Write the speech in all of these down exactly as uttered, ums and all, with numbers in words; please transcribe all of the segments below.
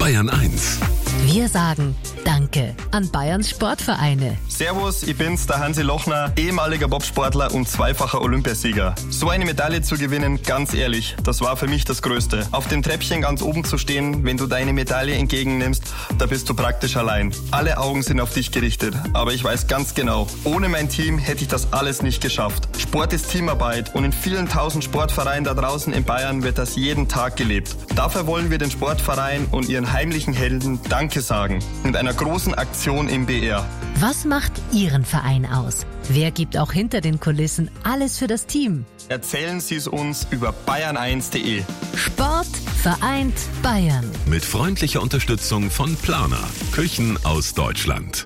Bayern eins. Wir sagen Danke an Bayerns Sportvereine. Servus, ich bin's, der Hansi Lochner, ehemaliger Bobsportler und zweifacher Olympiasieger. So eine Medaille zu gewinnen, ganz ehrlich, das war für mich das Größte. Auf dem Treppchen ganz oben zu stehen, wenn du deine Medaille entgegennimmst, da bist du praktisch allein. Alle Augen sind auf dich gerichtet, aber ich weiß ganz genau, ohne mein Team hätte ich das alles nicht geschafft. Sport ist Teamarbeit und in vielen tausend Sportvereinen da draußen in Bayern wird das jeden Tag gelebt. Dafür wollen wir den Sportverein und ihren heimlichen Helden Danke sagen. Mit einer großen Aktion im B R. Was macht Ihren Verein aus? Wer gibt auch hinter den Kulissen alles für das Team? Erzählen Sie es uns über bayern eins punkt de. Sport vereint Bayern. Mit freundlicher Unterstützung von Planer. Küchen aus Deutschland.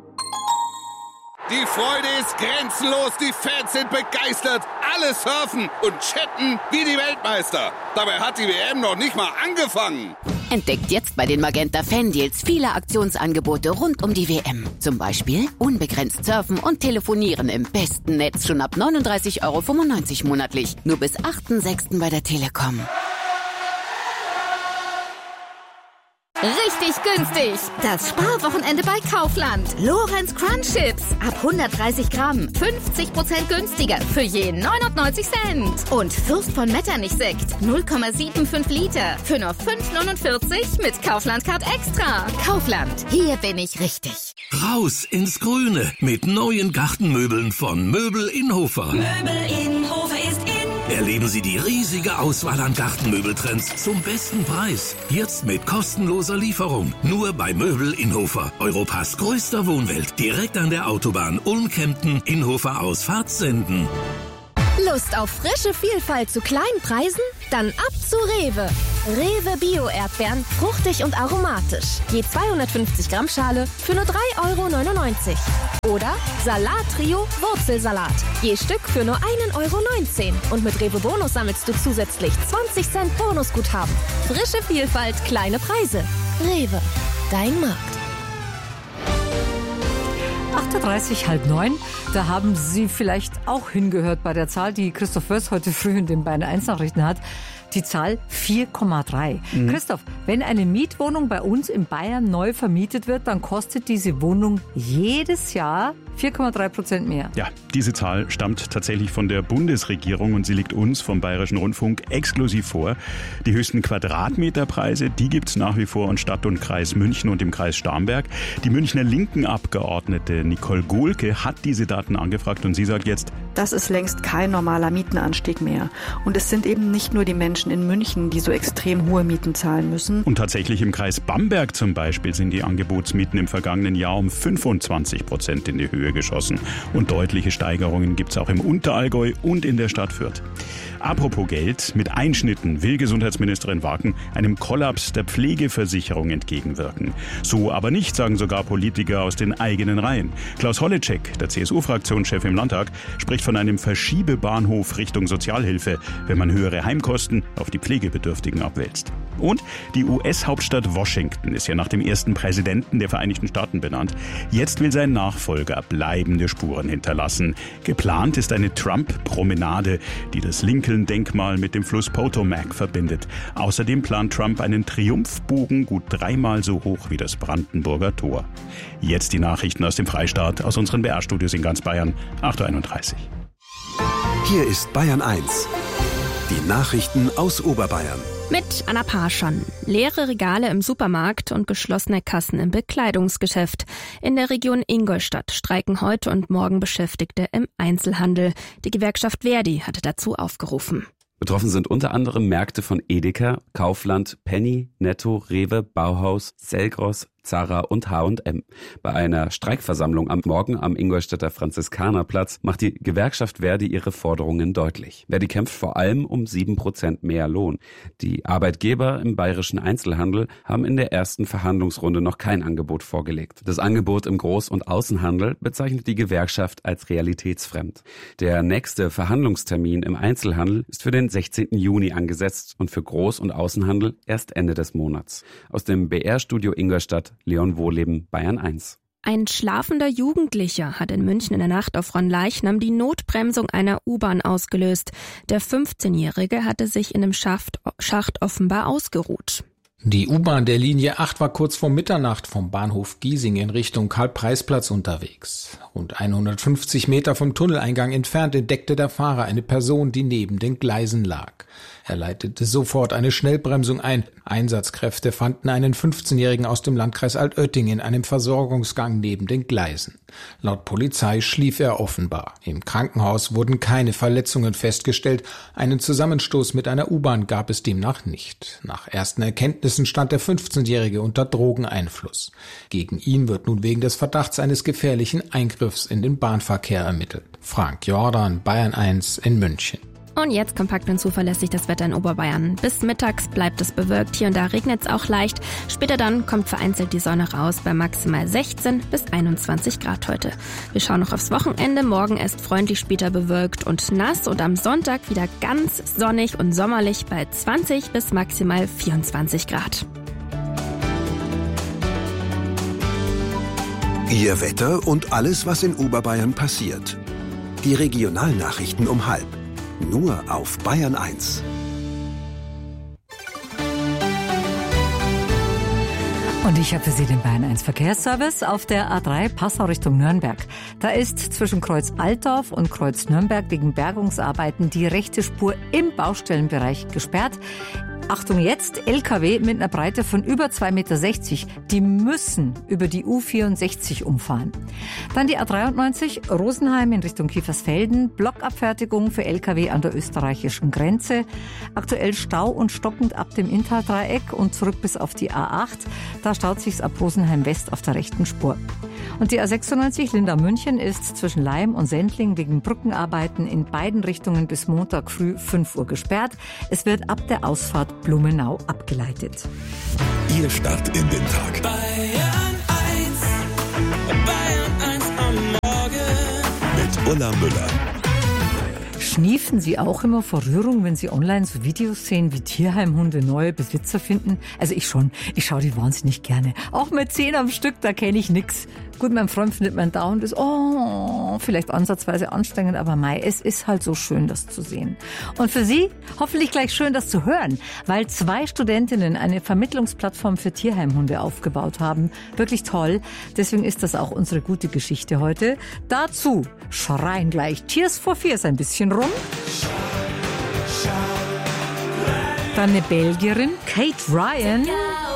Die Freude ist grenzenlos, die Fans sind begeistert, alle surfen und chatten wie die Weltmeister. Dabei hat die W M noch nicht mal angefangen. Entdeckt jetzt bei den Magenta Fan-Deals viele Aktionsangebote rund um die W M. Zum Beispiel unbegrenzt surfen und telefonieren im besten Netz schon ab neununddreißig Euro fünfundneunzig monatlich. Nur bis achten sechsten bei der Telekom. Richtig günstig. Das Sparwochenende bei Kaufland. Lorenz Crunch Chips. Ab hundertdreißig Gramm. fünfzig Prozent günstiger. Für je neunundneunzig Cent. Und Fürst von Metternich Sekt. null Komma fünfundsiebzig Liter. Für nur fünf neunundvierzig mit Kaufland Card Extra. Kaufland. Hier bin ich richtig. Raus ins Grüne mit neuen Gartenmöbeln von Möbel Inhofer. Möbel Inhofer ist in. Erleben Sie die riesige Auswahl an Gartenmöbeltrends zum besten Preis. Jetzt mit kostenloser Lieferung. Nur bei Möbel Inhofer. Europas größter Wohnwelt. Direkt an der Autobahn Ulm-Kempten. Inhofer Ausfahrt senden. Lust auf frische Vielfalt zu kleinen Preisen? Dann ab zu Rewe. Rewe Bio-Erdbeeren, fruchtig und aromatisch. Je zweihundertfünfzig Gramm Schale für nur drei Euro neunundneunzig. Oder Salat-Trio Wurzelsalat. Je Stück für nur ein Euro neunzehn. Und mit Rewe Bonus sammelst du zusätzlich zwanzig Cent Bonusguthaben. Frische Vielfalt, kleine Preise. Rewe, dein Markt. acht Uhr dreißig, halb neun. Da haben Sie vielleicht auch hingehört bei der Zahl, die Christoph Wörs heute früh in den Bayern eins Nachrichten hat. Die Zahl vier Komma drei. Mhm. Christoph, wenn eine Mietwohnung bei uns in Bayern neu vermietet wird, dann kostet diese Wohnung jedes Jahr vier Komma drei Prozent mehr. Ja, diese Zahl stammt tatsächlich von der Bundesregierung und sie liegt uns vom Bayerischen Rundfunk exklusiv vor. Die höchsten Quadratmeterpreise, die gibt es nach wie vor in Stadt und Kreis München und im Kreis Starnberg. Die Münchner Linken-Abgeordnete Nicole Gohlke hat diese Daten angefragt und sie sagt jetzt: Das ist längst kein normaler Mietenanstieg mehr. Und es sind eben nicht nur die Menschen in München, die so extrem hohe Mieten zahlen müssen. Und tatsächlich im Kreis Bamberg zum Beispiel sind die Angebotsmieten im vergangenen Jahr um fünfundzwanzig Prozent in die Höhe geschossen. Und deutliche Steigerungen gibt es auch im Unterallgäu und in der Stadt Fürth. Apropos Geld, mit Einschnitten will Gesundheitsministerin Wagen einem Kollaps der Pflegeversicherung entgegenwirken. So aber nicht, sagen sogar Politiker aus den eigenen Reihen. Klaus Holleczek, der C S U-Fraktionschef im Landtag, spricht von einem Verschiebebahnhof Richtung Sozialhilfe, wenn man höhere Heimkosten auf die Pflegebedürftigen abwälzt. Und die U S-Hauptstadt Washington ist ja nach dem ersten Präsidenten der Vereinigten Staaten benannt. Jetzt will sein Nachfolger bleibende Spuren hinterlassen. Geplant ist eine Trump-Promenade, die das Lincoln-Denkmal mit dem Fluss Potomac verbindet. Außerdem plant Trump einen Triumphbogen gut dreimal so hoch wie das Brandenburger Tor. Jetzt die Nachrichten aus dem Freistaat, aus unseren B R-Studios in ganz Bayern, acht Uhr einunddreißig. Hier ist Bayern eins. Die Nachrichten aus Oberbayern. Mit Anna Parschon. Leere Regale im Supermarkt und geschlossene Kassen im Bekleidungsgeschäft. In der Region Ingolstadt streiken heute und morgen Beschäftigte im Einzelhandel. Die Gewerkschaft Verdi hatte dazu aufgerufen. Betroffen sind unter anderem Märkte von Edeka, Kaufland, Penny, Netto, Rewe, Bauhaus, Selgros, Zara und H und M. Bei einer Streikversammlung am Morgen am Ingolstädter Franziskanerplatz macht die Gewerkschaft Verdi ihre Forderungen deutlich. Verdi kämpft vor allem um sieben Prozent mehr Lohn. Die Arbeitgeber im bayerischen Einzelhandel haben in der ersten Verhandlungsrunde noch kein Angebot vorgelegt. Das Angebot im Groß- und Außenhandel bezeichnet die Gewerkschaft als realitätsfremd. Der nächste Verhandlungstermin im Einzelhandel ist für den sechzehnten Juni angesetzt und für Groß- und Außenhandel erst Ende des Monats. Aus dem B R-Studio Ingolstadt, Leon Wohleben, Bayern eins. Ein schlafender Jugendlicher hat in München in der Nacht auf Ronleichnam die Notbremsung einer U-Bahn ausgelöst. Der fünfzehnjährige hatte sich in einem Schacht, Schacht offenbar ausgeruht. Die U-Bahn der Linie acht war kurz vor Mitternacht vom Bahnhof Giesing in Richtung Karl-Preis-Platz unterwegs. Rund hundertfünfzig Meter vom Tunneleingang entfernt entdeckte der Fahrer eine Person, die neben den Gleisen lag. Er leitete sofort eine Schnellbremsung ein. Einsatzkräfte fanden einen fünfzehnjährigen aus dem Landkreis Altötting in einem Versorgungsgang neben den Gleisen. Laut Polizei schlief er offenbar. Im Krankenhaus wurden keine Verletzungen festgestellt. Einen Zusammenstoß mit einer U-Bahn gab es demnach nicht. Nach ersten Erkenntnissen stand der fünfzehnjährige unter Drogeneinfluss. Gegen ihn wird nun wegen des Verdachts eines gefährlichen Eingriffs in den Bahnverkehr ermittelt. Frank Jordan, Bayern eins in München. Und jetzt kompakt und zuverlässig das Wetter in Oberbayern. Bis mittags bleibt es bewölkt, hier und da regnet es auch leicht. Später dann kommt vereinzelt die Sonne raus bei maximal sechzehn bis einundzwanzig Grad heute. Wir schauen noch aufs Wochenende. Morgen ist freundlich, später bewölkt und nass und am Sonntag wieder ganz sonnig und sommerlich bei zwanzig bis maximal vierundzwanzig Grad. Ihr Wetter und alles, was in Oberbayern passiert. Die Regionalnachrichten um halb. Nur auf Bayern eins. Und ich habe für Sie den Bayern eins Verkehrsservice auf der A drei Passau Richtung Nürnberg. Da ist zwischen Kreuz Altdorf und Kreuz Nürnberg wegen Bergungsarbeiten die rechte Spur im Baustellenbereich gesperrt. Achtung jetzt, L K W mit einer Breite von über zwei Meter sechzig, die müssen über die U vierundsechzig umfahren. Dann die A dreiundneunzig, Rosenheim in Richtung Kiefersfelden, Blockabfertigung für L K W an der österreichischen Grenze. Aktuell Stau und stockend ab dem Inntal-Dreieck und zurück bis auf die A acht. Da staut sich's ab Rosenheim West auf der rechten Spur. Und die A sechsundneunzig Lindau-München ist zwischen Laim und Sendling wegen Brückenarbeiten in beiden Richtungen bis Montag früh fünf Uhr gesperrt. Es wird ab der Ausfahrt Blumenau abgeleitet. Ihr Start in den Tag. Bayern eins, Bayern eins am Morgen. Mit Ulla Müller. Schniefen Sie auch immer vor Rührung, wenn Sie online so Videos sehen, wie Tierheimhunde neue Besitzer finden? Also ich schon. Ich schaue die wahnsinnig gerne. Auch mit zehn am Stück, da kenne ich nix. Gut, mein Freund findet mein dauernd ist, oh, vielleicht ansatzweise anstrengend, aber mei, es ist halt so schön, das zu sehen. Und für Sie hoffentlich gleich schön, das zu hören, weil zwei Studentinnen eine Vermittlungsplattform für Tierheimhunde aufgebaut haben. Wirklich toll. Deswegen ist das auch unsere gute Geschichte heute. Dazu schreien gleich Tears for Fears ein bisschen rum. Dann eine Belgierin, Kate Ryan.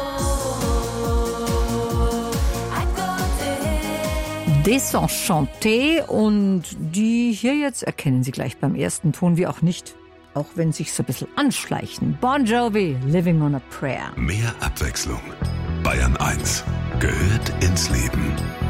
Desenchanté, und die hier jetzt erkennen Sie gleich beim ersten Ton, wie auch nicht, auch wenn sich so ein bisschen anschleichen. Bon Jovi, Living on a Prayer. Mehr Abwechslung. Bayern eins gehört ins Leben.